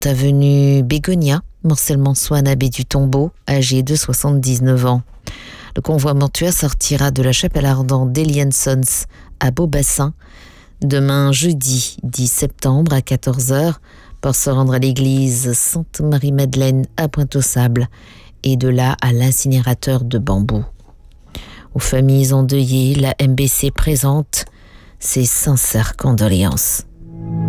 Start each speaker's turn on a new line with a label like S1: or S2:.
S1: avenue Bégonia, morcellement Swan Abbé du Tombeau, âgé de 79 ans. Le convoi mortuaire sortira de la chapelle ardente d'Elian Sons à Beaubassin demain jeudi 10 septembre à 14h pour se rendre à l'église Sainte-Marie-Madeleine à Pointe-aux-Sables et de là à l'incinérateur de bambou. Aux familles endeuillées, la MBC présente ses sincères condoléances.